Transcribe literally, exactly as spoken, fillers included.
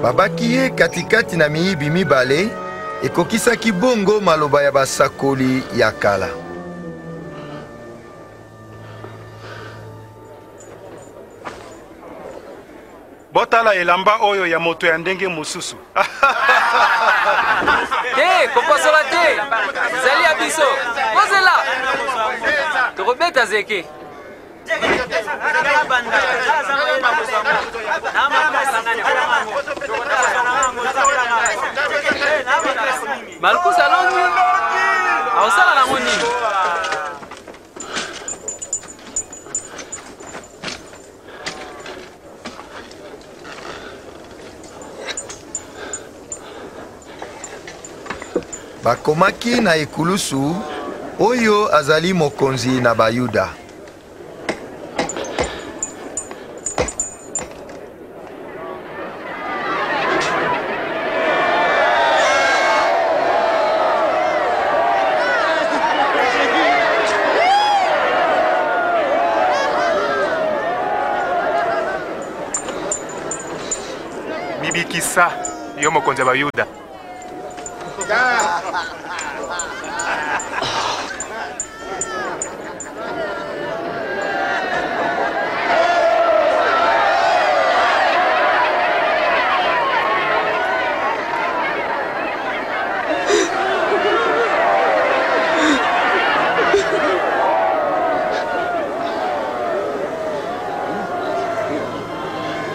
babaki ye katikati na miyibi mibale ekokisaki bongo maloba ya basakoli ya kala. Botala elamba oyo ya moto ya ndenge mususu. Te, koposola te. Zali abiso. Kozela. Tokobeta zeke. Marcus alongi. Ausala na ngoni. Bakomaki na ekulusu oyo azali mokonzi na Bayuda. Bibikisa yo mokonzi wa Bayuda.